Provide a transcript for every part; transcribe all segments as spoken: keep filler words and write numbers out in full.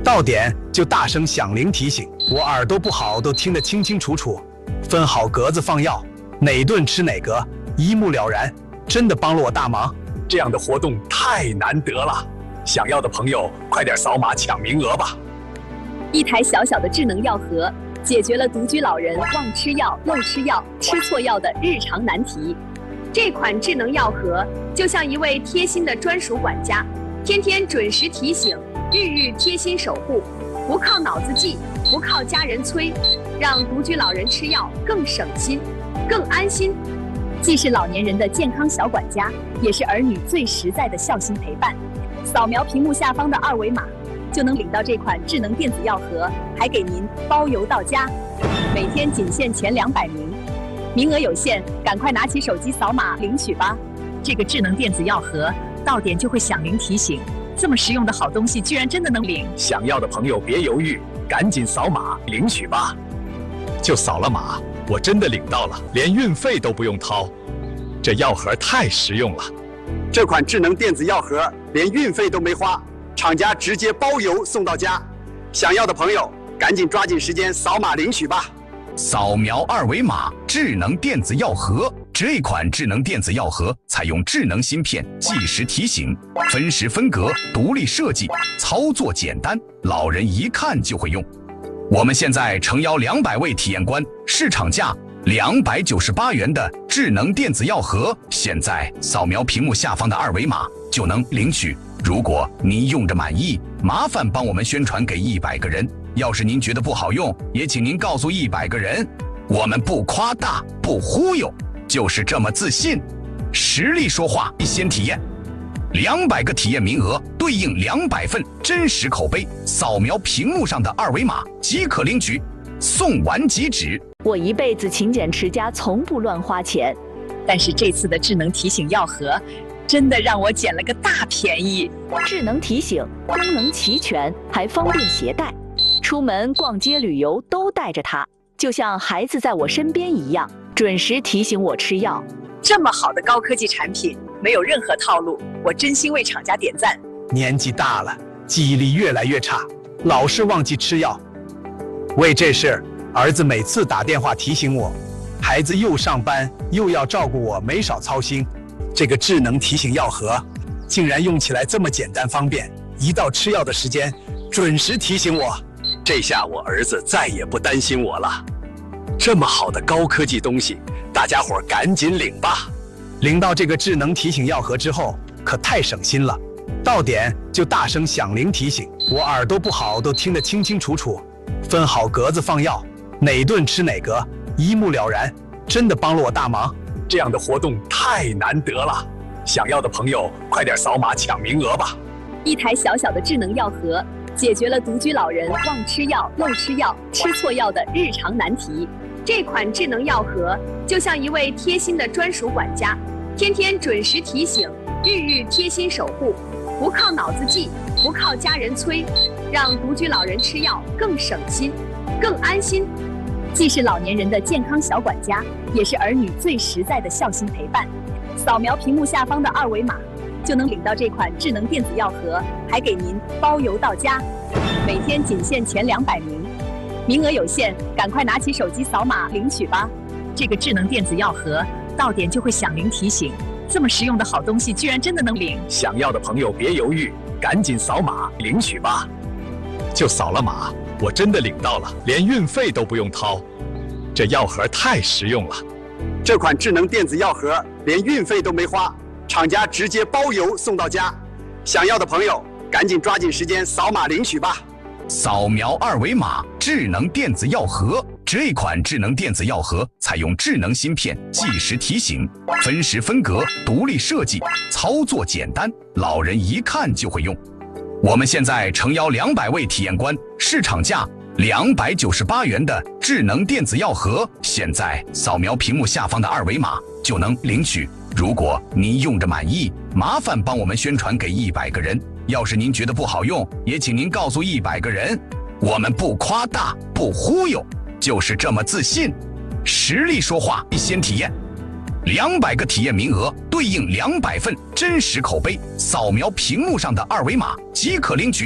到点就大声响铃提醒，我耳朵不好都听得清清楚楚，分好格子放药，哪顿吃哪格，一目了然，真的帮了我大忙。 这样的活动太难得了，想要的朋友快点扫码抢名额吧。 一台小小的智能药盒，解决了独居老人忘吃药、漏吃药、吃错药的日常难题。这款智能药盒就像一位贴心的专属管家，天天准时提醒，日日贴心守护，不靠脑子记，不靠家人催，让独居老人吃药更省心、更安心。既是老年人的健康小管家，也是儿女最实在的孝心陪伴。扫描屏幕下方的二维码，就能领到这款智能电子药盒，还给您包邮到家。每天仅限前两百名，名额有限，赶快拿起手机扫码领取吧。这个智能电子药盒到点就会响铃提醒，这么实用的好东西居然真的能领！ 想要的朋友别犹豫，赶紧扫码领取吧。就扫了码，我真的领到了，连运费都不用掏，这药盒太实用了。 这款智能电子药盒连运费都没花，厂家直接包邮送到家。想要的朋友赶紧抓紧时间扫码领取吧。 扫描二维码，智能电子药盒。这款智能电子药盒采用智能芯片，计时提醒，分时分格，独立设计，操作简单，老人一看就会用。我们现在诚邀两百位体验官，市场价两百九十八元的智能电子药盒，现在扫描屏幕下方的二维码就能领取。如果您用着满意，麻烦帮我们宣传给一百个人。要是您觉得不好用，也请您告诉一百个人。我们不夸大，不忽悠，就是这么自信。实力说话，先体验。两百个体验名额对应两百份真实口碑，扫描屏幕上的二维码即可领取，送完即止。 我一辈子勤俭持家，从不乱花钱， 但是这次的智能提醒药盒真的让我捡了个大便宜。 智能提醒功能齐全，还方便携带，出门逛街旅游都带着它，就像孩子在我身边一样，准时提醒我吃药。 这么好的高科技产品，没有任何套路，我真心为厂家点赞。 年纪大了，记忆力越来越差，老是忘记吃药。为这事，儿子每次打电话提醒我，孩子又上班又要照顾我，没少操心。这个智能提醒药盒竟然用起来这么简单方便，一到吃药的时间准时提醒我。 这下我儿子再也不担心我了。这么好的高科技东西，大家伙赶紧领吧。 领到这个智能提醒药盒之后，可太省心了。到点就大声响铃提醒，我耳朵不好都听得清清楚楚，分好格子放药，哪顿吃哪格，一目了然，真的帮了我大忙。 这样的活动太难得了，想要的朋友快点扫码抢名额吧。 一台小小的智能药盒，解决了独居老人忘吃药、漏吃药、吃错药的日常难题。这款智能药盒就像一位贴心的专属管家，天天准时提醒，日日贴心守护，不靠脑子记，不靠家人催，让独居老人吃药更省心、更安心。既是老年人的健康小管家，也是儿女最实在的孝心陪伴。扫描屏幕下方的二维码，就能领到这款智能电子药盒，还给您包邮到家。每天仅限前两百名，名额有限，赶快拿起手机扫码领取吧。这个智能电子药盒到点就会响铃提醒，这么实用的好东西居然真的能领！ 想要的朋友别犹豫，赶紧扫码领取吧。就扫了码，我真的领到了，连运费都不用掏，这药盒太实用了。 这款智能电子药盒连运费都没花，厂家直接包邮送到家。想要的朋友赶紧抓紧时间扫码领取吧。 扫描二维码，智能电子药盒。这款智能电子药盒采用智能芯片，计时提醒，分时分格，独立设计，操作简单，老人一看就会用。我们现在诚邀两百位体验官，市场价两百九十八元的智能电子药盒，现在扫描屏幕下方的二维码就能领取。如果您用着满意，麻烦帮我们宣传给一百个人。要是您觉得不好用，也请您告诉一百个人。我们不夸大，不忽悠，就是这么自信。实力说话，先体验。两百个体验名额对应两百份真实口碑，扫描屏幕上的二维码即可领取，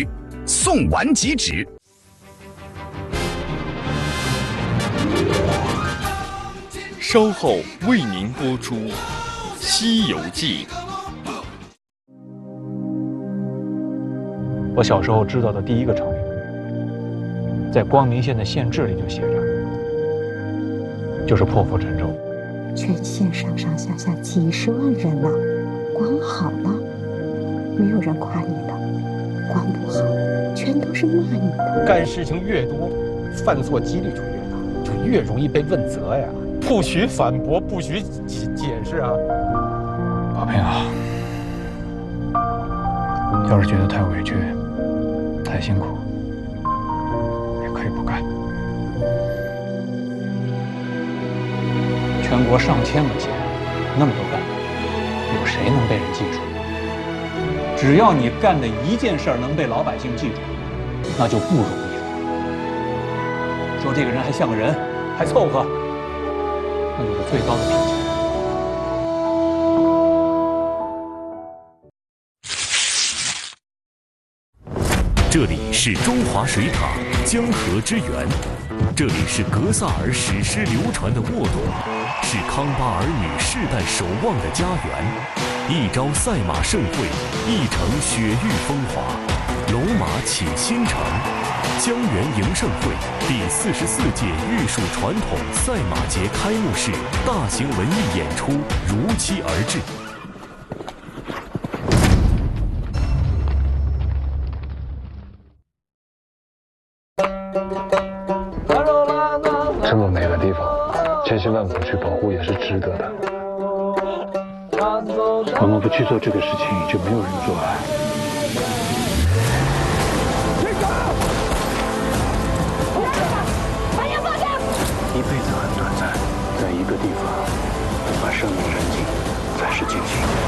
送完即止。 稍后为您播出《西游记》。 我小时候知道的第一个成语，在光明县的县志里就写着，就是破釜沉舟。 全县上上下下几十万人呢、啊，光好了，没有人夸你的；光不好，全都是骂你的。 干事情越多，犯错几率就越大，就越容易被问责呀。不许反驳，不许解解释啊！ 宝平啊，要是觉得太委屈、太辛苦，也可以不干。全国上千个县，那么多干部，有谁能被人记住？只要你干的一件事儿能被老百姓记住，那就不容易了。说这个人还像个人，还凑合，那就是最高的评价。 这里是中华水塔江河之源，这里是格萨尔史诗流传的沃土，是康巴儿女世代守望的家园。一朝赛马盛会，一城雪域风华，龙马启新城。江源迎盛会第四十四届玉树传统赛马节开幕式大型文艺演出如期而至。 这么美的地方，千辛万苦去保护也是值得的。我们不去做这个事情，就没有人做了。一辈子很短暂，在一个地方把生命燃尽，才是尽兴。